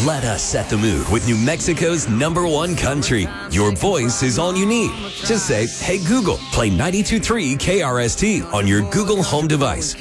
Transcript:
Let us set the mood with New Mexico's #1 country. Your voice is all you need. Just say, hey Google, play 92.3 KRST on your Google Home device.